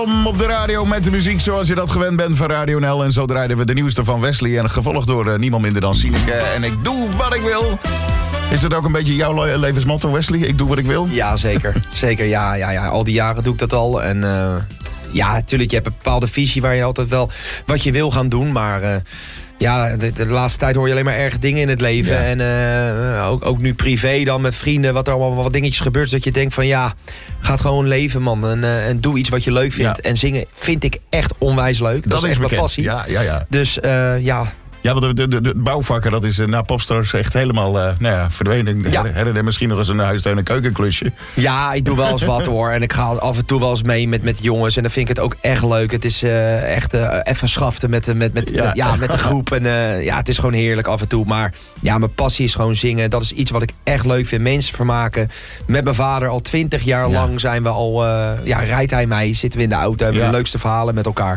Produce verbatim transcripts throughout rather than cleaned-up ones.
Om op de radio met de muziek zoals je dat gewend bent van Radio N L. En zo draaiden we de nieuwste van Wesley. En gevolgd door uh, niemand minder dan Sineke. En ik doe wat ik wil. Is dat ook een beetje jouw le- levensmotto, Wesley? Ik doe wat ik wil? Ja, zeker. zeker, ja, ja, ja. Al die jaren doe ik dat al. En uh, ja, natuurlijk, je hebt een bepaalde visie waar je altijd wel wat je wil gaan doen. Maar... Uh, Ja, de, de laatste tijd hoor je alleen maar erge dingen in het leven. Ja. En uh, ook, ook nu privé dan met vrienden, wat er allemaal wat dingetjes gebeurt. Dat je denkt van ja, ga het gewoon leven, man. En, uh, en doe iets wat je leuk vindt. Ja. En zingen vind ik echt onwijs leuk. Dat, dat is echt mijn passie. Ja, ja, ja. Dus uh, ja... Ja, want de, de, de bouwvakken, dat is uh, na Popstars echt helemaal uh, nou ja, verdwenen. Ja. Hadden er misschien nog eens een huis- en een keukenklusje. Ja, ik doe wel eens wat hoor. En ik ga af en toe wel eens mee met, met jongens. En dan vind ik het ook echt leuk. Het is uh, echt uh, even schaften met, met, met, ja. ja, met de groep. En uh, ja, het is gewoon heerlijk af en toe. Maar ja, mijn passie is gewoon zingen. Dat is iets wat ik echt leuk vind. Mensen vermaken. Met mijn vader al twintig jaar ja. lang zijn we al... Uh, ja, rijdt hij mij, zitten we in de auto. Hebben we ja. de leukste verhalen met elkaar.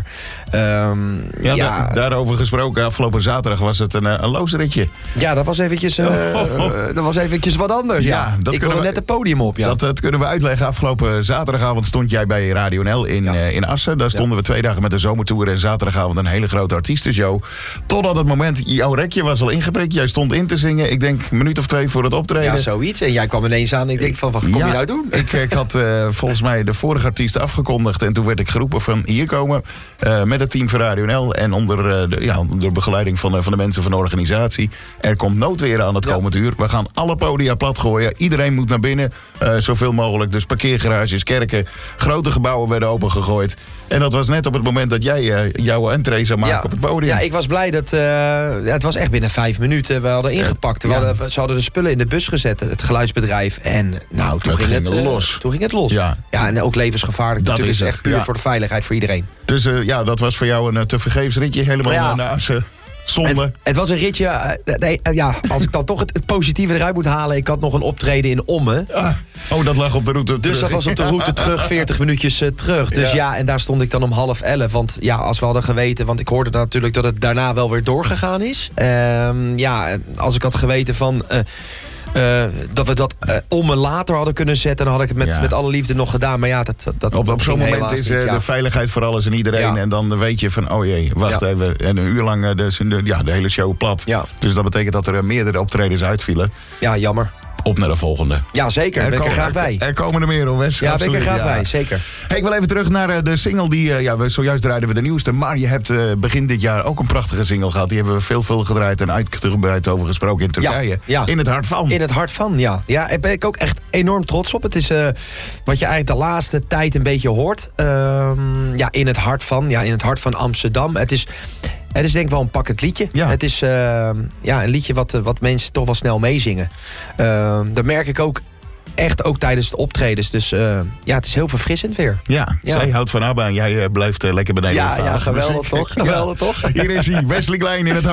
Um, ja, ja. Da- daarover gesproken, afgelopen zaterdag was het een, een loosritje. Ja, dat was eventjes, uh, oh, oh, oh. dat was eventjes wat anders. Ja, ja. Dat ik wilde we, net het podium op. Ja. Dat, dat kunnen we uitleggen. Afgelopen zaterdagavond stond jij bij Radio N L in, ja. uh, in Assen. Daar stonden ja. we twee dagen met de zomertour. En zaterdagavond een hele grote artiestenshow. Totdat het moment, jouw rekje was al ingeprikt. Jij stond in te zingen. Ik denk een minuut of twee voor het optreden. Ja, zoiets. En jij kwam ineens aan. Ik denk van, wat kom ja, je nou doen? Ik, ik had uh, volgens mij de vorige artiest afgekondigd. En toen werd ik geroepen van hier komen. Uh, met het team van Radio N L. En onder, uh, de, ja, onder begeleiding van, uh, van de mensen van de organisatie. Er komt noodweer aan het ja. komend uur. We gaan alle podia plat gooien. Iedereen moet naar binnen. Uh, zoveel mogelijk. Dus parkeergarages, kerken. Grote gebouwen werden opengegooid. En dat was net op het moment dat jij uh, jouw entree zou maken ja. op het podium. Ja, ik was blij dat... Uh, ja, het was echt binnen vijf minuten. We hadden ingepakt. We ja. hadden, ze hadden de spullen in de bus gezet. Het geluidsbedrijf. En nou, toen, ging, ging het, uh, los. toen ging het los. Ja, ja en ook levensgevaarlijk. Dat natuurlijk is echt puur ja. voor de veiligheid voor iedereen. Dus uh, ja, dat was voor jou een uh, tevergeefs ritje. Helemaal ja. naar Assen. Zonde. Het, het was een ritje, uh, nee, uh, ja, als ik dan toch het, het positieve eruit moet halen. Ik had nog een optreden in Ommen. Ah, oh, dat lag op de route terug. Dus dat was op de route terug, veertig minuutjes uh, terug. Dus ja. ja, en daar stond ik dan om half elf. Want ja, als we hadden geweten, want ik hoorde natuurlijk dat het daarna wel weer doorgegaan is. Uh, ja, als ik had geweten van... Uh, Uh, dat we dat uh, om en later hadden kunnen zetten. Dan had ik het met, ja. met alle liefde nog gedaan. Maar ja, dat, dat, op, dat op zo'n moment is uh, ja. de veiligheid voor alles en iedereen. Ja. En dan weet je van, oh jee, wacht ja. even. En een uur lang uh, de, de, ja, de hele show plat. Ja. Dus dat betekent dat er uh, meerdere optredens uitvielen. Ja, jammer. Op naar de volgende. Ja, zeker. Er ben komen, ik er graag bij. Er komen er meer, hoor, Wes. Ja, absoluut. ben ik er graag ja. bij, zeker. Hey, ik wil even terug naar uh, de single die... Uh, ja, we, zojuist draaiden we de nieuwste. Maar je hebt uh, begin dit jaar ook een prachtige single gehad. Die hebben we veel, veel gedraaid en uitgebreid over gesproken in Turkije. Ja, ja. In het hart van. In het hart van, ja. Ja, daar ben ik ook echt enorm trots op. Het is uh, wat je eigenlijk de laatste tijd een beetje hoort. Uh, ja, in het hart van. Ja, in het hart van Amsterdam. Het is... Het is denk ik wel een pakkend liedje. Ja. Het is uh, ja, een liedje wat, wat mensen toch wel snel meezingen. Uh, dat merk ik ook echt ook tijdens de optredens. Dus uh, ja, het is heel verfrissend weer. Ja, ja. Zij houdt van ABBA en jij uh, blijft uh, lekker beneden. Ja, ja, geweldig toch? Geweldig ja. toch? Hier is hij, Wesley Klein in het hart.